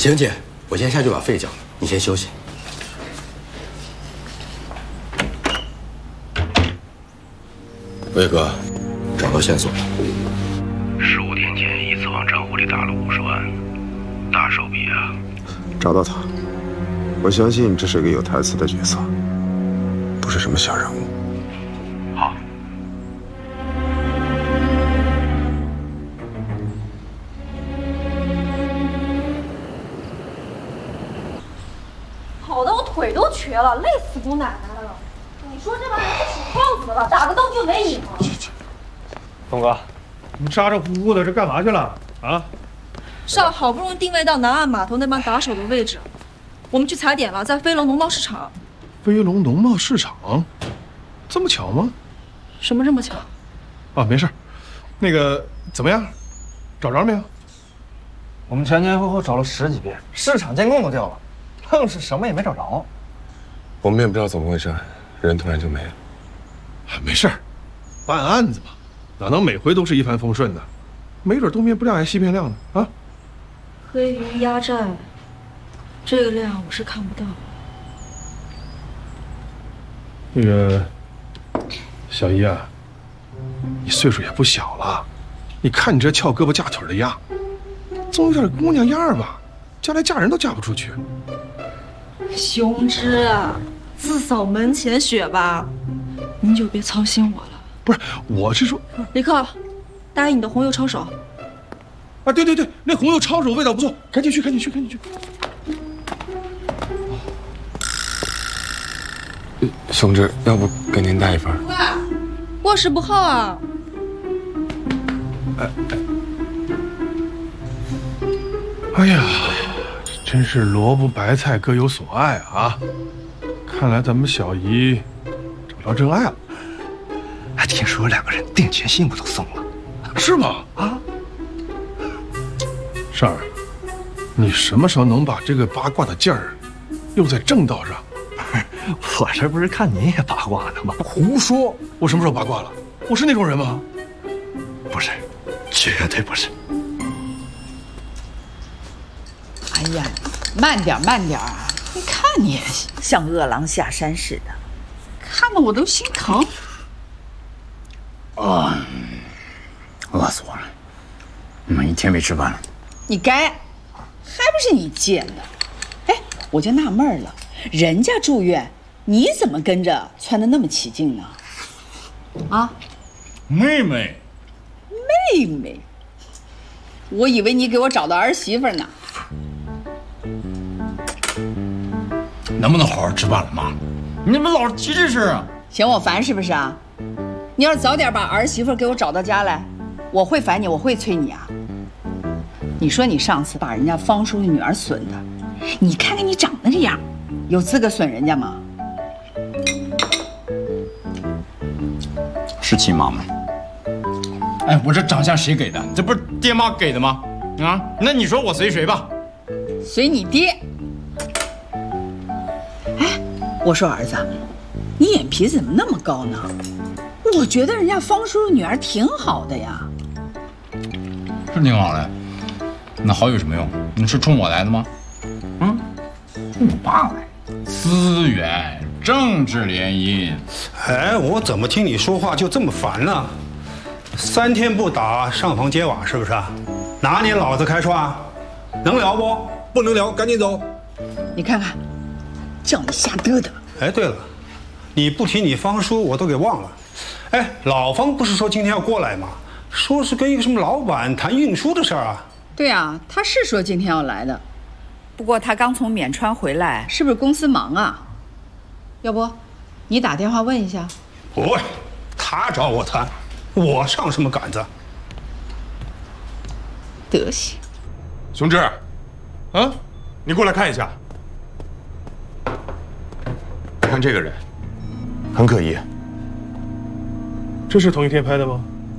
行姐，我先下去把费交了，你先休息。魏哥，找到线索了。 15天前一次往账户里打了50万，大手笔啊！ 找到他，我相信这是个有台词的角色，不是什么小人物。 好。 跑得我腿都瘸了，累死姑奶奶了。你说这帮人是属耗子的吧？打个灯就没影了。 东哥，你们咋咋呼呼的，这干嘛去了啊？ 上好不容易定位到南岸码头那帮打手的位置，我们去踩点了，在飞龙农贸市场。 飞龙农贸市场，这么巧吗？ 什么这么巧？ 啊，没事。那个怎么样？找着没有？ 我们前前后后找了10几遍，市场监控都调了，愣是什么也没找着。 我们也不知道怎么回事，人突然就没了。 没事，办案子嘛，哪能每回都是一帆风顺的？没准东边不亮还西边亮呢啊！ 黑鱼压寨，这个量我是看不到。 那个小姨啊，你岁数也不小了，你看你这翘胳膊架腿的样，总有点姑娘样吧？将来嫁人都嫁不出去。 雄之啊，自扫门前雪吧，您就别操心我了。 不是，我是说， 李克，答应你的红油抄手。 啊，对，那红油抄手味道不错，赶紧去。 雄之，要不给您带一份？ 过时不候啊。 哎呀，真是萝卜白菜各有所爱啊！看来咱们小姨找到真爱了。 还听说2个人定情信物都送了， 是吗？啊，尚儿，你什么时候能把这个八卦的劲儿用在正道上？ 我这不是看您也八卦呢吗？ 胡说！我什么时候八卦了？我是那种人吗？ 不是，绝对不是。 哎呀，慢点啊！你看你像饿狼下山似的，看得我都心疼。 饿死我了！1天没吃饭了。 你该，还不是你贱的？哎，我就纳闷了，人家住院，你怎么跟着穿得那么起劲呢？啊， 妹妹， 我以为你给我找到儿媳妇呢。 能不能好好吃饭了，妈？你们老是提这事啊？ 嫌我烦是不是啊？你要是早点把儿媳妇给我找到家来，我会烦你，我会催你啊。你说你上次把人家方叔的女儿损的，你看看你长得这样，有资格损人家吗？ 是亲妈吗？哎，我这长相谁给的？这不是爹妈给的吗？啊，那你说我随谁吧？ 随你爹。哎，我说儿子，你眼皮怎么那么高呢？我觉得人家方叔的女儿挺好的呀。 是挺好的，那好有什么用？你是冲我来的吗？嗯，冲我爸来。资源、政治联姻。 哎，我怎么听你说话就这么烦呢？3天不打，上房揭瓦是不是？拿你老子开涮？能聊不？ 不能聊，赶紧走。 你看看，叫你瞎嘚嘚。 哎，对了，你不提你方叔，我都给忘了。哎，老方不是说今天要过来吗？说是跟一个什么老板谈运输的事儿啊。 对啊，他是说今天要来的，不过他刚从缅川回来，是不是公司忙啊？要不，你打电话问一下。 不会，他找我谈，我上什么杆子？ 德行。 雄之，啊，你过来看一下。 看这个人，很可疑。 这是同一天拍的吗？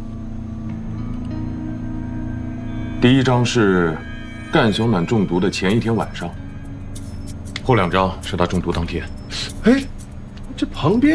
第一张是干小暖中毒的前一天晚上，后2张是他中毒当天。 哎，这旁边